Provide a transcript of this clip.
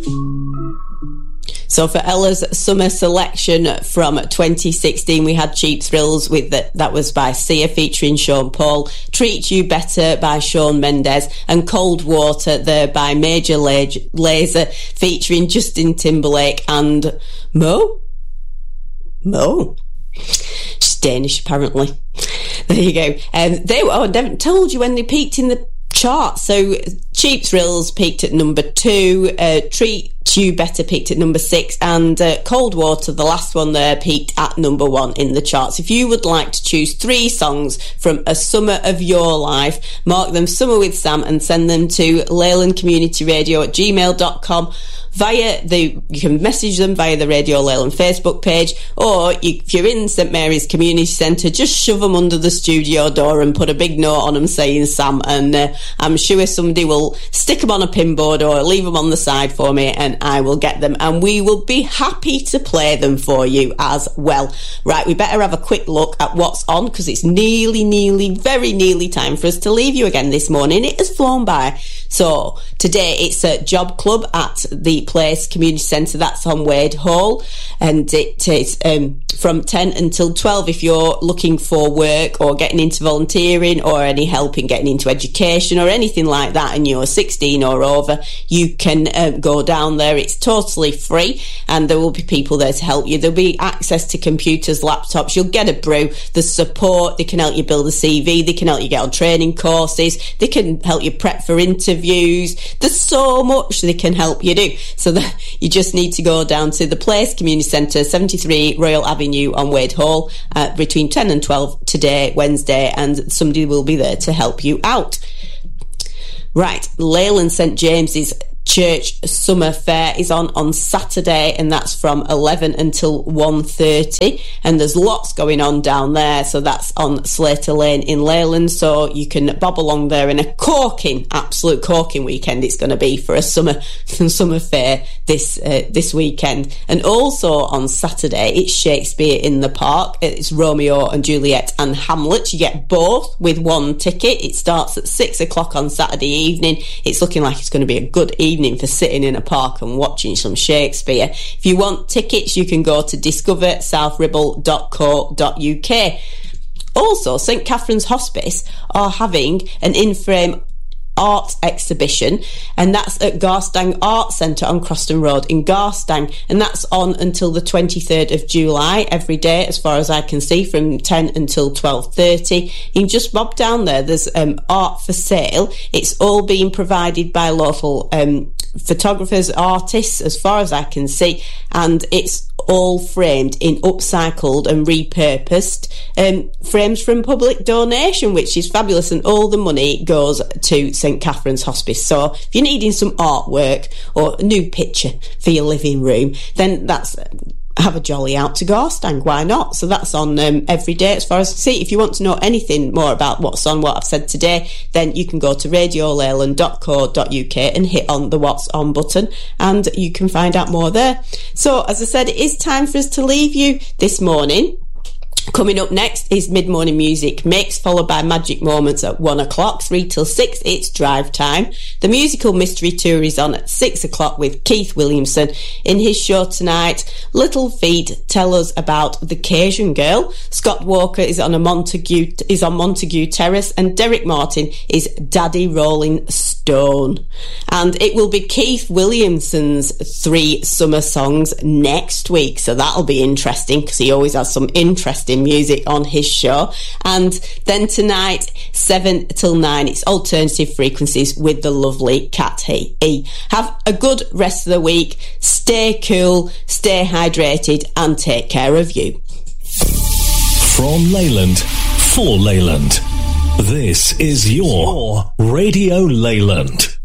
So for Ella's summer selection from 2016, we had Cheap Thrills with that was by Sia featuring Sean Paul, Treat You Better by Shawn Mendes, and Cold Water there by Major Lazer featuring Justin Timberlake and Mo. She's Danish apparently. There you go. I never told you when they peaked in the chart. So Cheap Thrills peaked at number 2, Treat You Better peaked at number 6, and Cold Water, the last one there, peaked at number 1 in the charts. If you would like to choose 3 songs from a summer of your life, mark them Summer with Sam and send them to leylandcommunityradio@gmail.com. You can message them via the Radio Leyland Facebook page, or if you're in St Mary's Community Centre, just shove them under the studio door and put a big note on them saying Sam, and I'm sure somebody will stick them on a pinboard or leave them on the side for me, and I will get them, and we will be happy to play them for you as well. Right, we better have a quick look at what's on, because it's very nearly time for us to leave you again this morning. It has flown by. So today it's a job club at the Place Community Centre. That's on Wade Hall, and it is from 10 until 12. If you're looking for work or getting into volunteering or any help in getting into education or anything like that, and you're 16 or over, you can go down there. It's totally free, and there will be people there to help you. There'll be access to computers, laptops. You'll get a brew. There's support. They can help you build a CV. They can help you get on training courses. They can help you prep for interviews. There's so much they can help you do. So that you just need to go down to the Place Community Centre, 73 Royal Avenue on Wade Hall, between 10 and 12 today, Wednesday, and somebody will be there to help you out. Right, Leyland St James's Church Summer Fair is on Saturday, and that's from 11 until 1:30, and there's lots going on down there. So that's on Slater Lane in Leyland, so you can bob along there in a absolute corking weekend it's going to be for a summer fair this weekend. And also on Saturday it's Shakespeare in the Park. It's Romeo and Juliet and Hamlet. You get both with one ticket. It starts at 6 o'clock on Saturday evening. It's looking like it's going to be a good evening for sitting in a park and watching some Shakespeare. If you want tickets, you can go to discoversouth.ribble.co.uk. Also, St Catherine's Hospice are having an in-frame art exhibition, and that's at Garstang Art Centre on Croston Road in Garstang, and that's on until the 23rd of July every day, as far as I can see, from 10 until 12:30. You can just bob down there. There's art for sale. It's all being provided by local photographers, artists, as far as I can see, and it's all framed in upcycled and repurposed frames from public donation, which is fabulous, and all the money goes to St Catherine's Hospice. So if you're needing some artwork or a new picture for your living room, then have a jolly out to Garstang, why not? So that's on every day as far as I can see. If you want to know anything more about what's on, what I've said today, then you can go to radioleyland.co.uk and hit on the What's On button, and you can find out more there. So as I said, it is time for us to leave you this morning. Coming up next is Mid-Morning Music Mix, followed by Magic Moments at 1 o'clock, 3 till 6, it's drive time. The Musical Mystery Tour is on at 6 o'clock with Keith Williamson. In his show tonight, Little Feet tell us about the Cajun Girl. Scott Walker is on Montague Terrace, and Derek Martin is Daddy Rolling Stone. And it will be Keith Williamson's 3 summer songs next week, so that'll be interesting, because he always has some interesting music on his show. And then tonight, 7 till 9, it's Alternative Frequencies with the lovely Kat E. Have a good rest of the week. Stay cool, stay hydrated, and take care of you. From Leyland, for Leyland, this is your Radio Leyland.